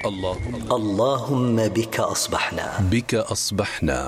اللهم بك أصبحنا. بك أصبحنا.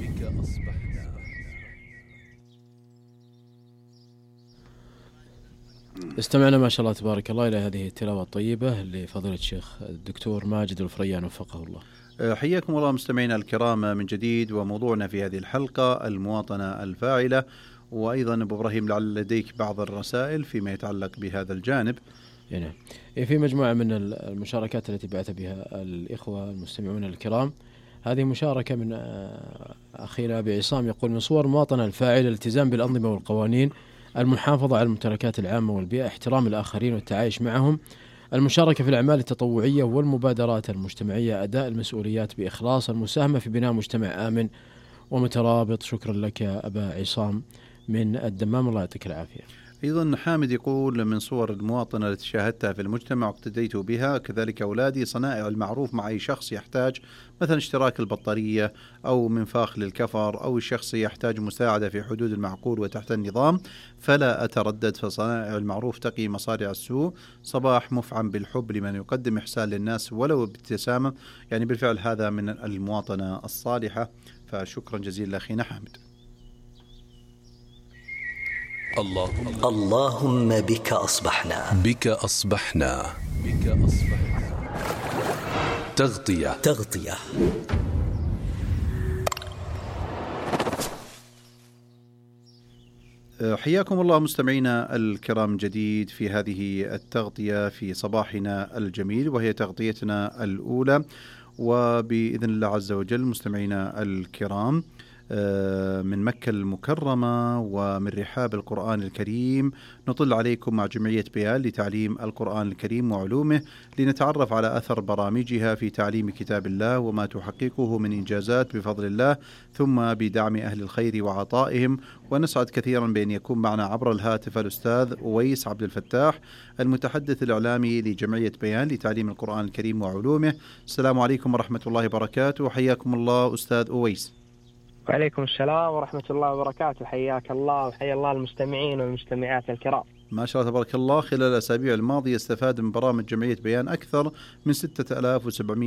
استمعنا ما شاء الله تبارك الله إلى هذه التلاوة الطيبة لفضيلة الشيخ الدكتور ماجد الفريان وفقه الله. حياكم الله مستمعينا الكرام من جديد، وموضوعنا في هذه الحلقة المواطنة الفاعلة. وأيضا أبو إبراهيم لعل لديك بعض الرسائل فيما يتعلق بهذا الجانب. نعم، في مجموعة من المشاركات التي بعث بها الإخوة المستمعون الكرام. هذه مشاركة من أخينا أبي عصام، يقول: من صور المواطنة الفاعلة الالتزام بالأنظمة والقوانين، المحافظة على الممتلكات العامة والبيئة، احترام الآخرين والتعايش معهم، المشاركة في الأعمال التطوعية والمبادرات المجتمعية، أداء المسؤوليات بإخلاص، المساهمة في بناء مجتمع آمن ومترابط. شكرا لك أبا عصام من الدمام، الله يعطيك العافية. أيضا حامد يقول: من صور المواطنة التي شاهدتها في المجتمع واقتديت بها كذلك أولادي، صنائع المعروف مع أي شخص يحتاج مثلا اشتراك البطارية أو منفاخ للكفر، أو الشخص يحتاج مساعدة في حدود المعقول وتحت النظام، فلا أتردد، فصنائع المعروف تقي مصارع السوء. صباح مفعم بالحب لمن يقدم إحسان للناس ولو بابتسامة. يعني بالفعل هذا من المواطنة الصالحة، فشكرا جزيلا أخينا حامد. اللهم بك أصبحنا. بك أصبحنا. بك أصبحنا. تغطية. حياكم الله مستمعينا الكرام جديد في هذه التغطية في صباحنا الجميل، وهي تغطيتنا الأولى. وبإذن الله عز وجل مستمعينا الكرام من مكة المكرمة ومن رحاب القرآن الكريم نطل عليكم مع جمعية بيان لتعليم القرآن الكريم وعلومه، لنتعرف على أثر برامجها في تعليم كتاب الله وما تحققه من إنجازات بفضل الله، ثم بدعم أهل الخير وعطائهم. ونسعد كثيرا بأن يكون معنا عبر الهاتف الأستاذ أويس عبد الفتاح، المتحدث الإعلامي لجمعية بيان لتعليم القرآن الكريم وعلومه. السلام عليكم ورحمة الله وبركاته، حياكم الله أستاذ أويس. وعليكم السلام ورحمة الله وبركاته، حياك الله وحيا الله المستمعين والمستمعات الكرام. ما شاء الله تبارك الله، خلال الأسابيع الماضية استفاد من برامج جمعية بيان أكثر من 6700